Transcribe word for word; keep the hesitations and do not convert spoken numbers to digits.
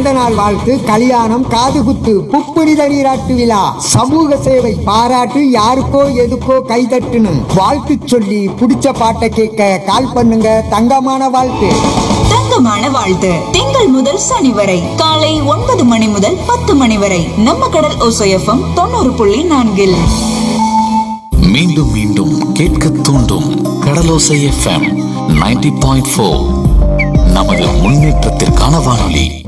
நாள் வாழ்த்து, கல்யாணம், காதுகுத்து, புப்புனித நீராட்டு விழா, சமூக சேவை, பாராட்டு, யாருக்கோ எதுக்கோ கைதட்டுன்னு வாழ்த்து சொல்லி பிடிச்ச பாட்டை கேட்க கால் பண்ணுங்க. தங்கமான வாழ்த்து. தங்கமான வாழ்த்து. திங்கள் முதல் சனி வரை காலை ஒன்பது மணி முதல் பத்து மணி வரை நம்ம கடல் ஓசை எஃப்எம் தொண்ணூறு புள்ளி நான்கில். மீண்டும் மீண்டும் கேட்க தூண்டும் கடலோசை எஃப்எம் நைன்டி பாயிண்ட் ஃபோர். நமது முன்னேற்றத்திற்கான வானொலி.